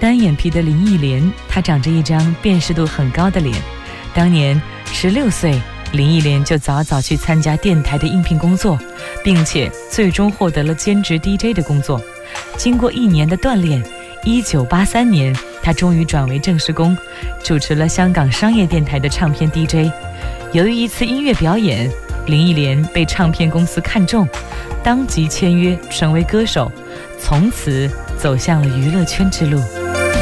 单眼皮的林忆莲，她长着一张辨识度很高的脸。当年16岁，林忆莲就早早去参加电台的应聘工作，并且最终获得了兼职 DJ 的工作。经过1年的锻炼，1983年，她终于转为正式工，主持了香港商业电台的唱片 DJ。由于一次音乐表演，林忆莲被唱片公司看中，当即签约成为歌手，从此走向了娱乐圈之路。